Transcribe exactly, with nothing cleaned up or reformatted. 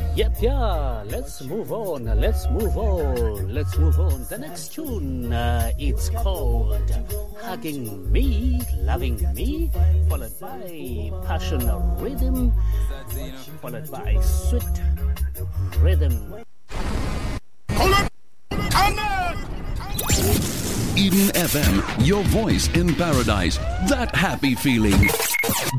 Yep, yeah, let's move on, let's move on, let's move on. The next tune, uh, it's called Hugging Me, Loving Me, followed by Passion Rhythm, followed by Sweet Rhythm. Eden F M, your voice in paradise. That happy feeling.